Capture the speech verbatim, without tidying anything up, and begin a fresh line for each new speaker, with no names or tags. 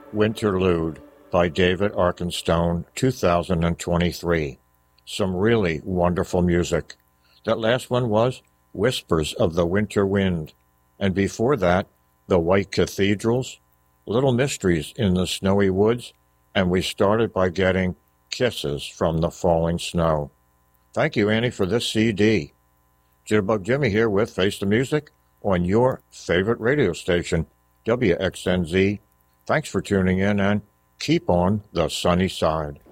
Winterlude by David Arkenstone, two thousand twenty-three. Some really wonderful music. That last one was Whispers of the Winter Wind. And before that, The White Cathedrals, Little Mysteries in the Snowy Woods, and we started by getting Kisses from the Falling Snow. Thank you, Annie, for this C D. Jitterbug Jimmy here with Face the Music on your favorite radio station, W X N Z. Thanks for tuning in and keep on the sunny side.